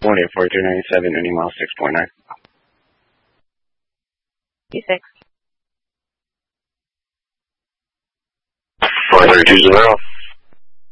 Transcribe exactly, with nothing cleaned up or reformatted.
one eight four two nine seven, any mile six point nine. P six. four three two zero.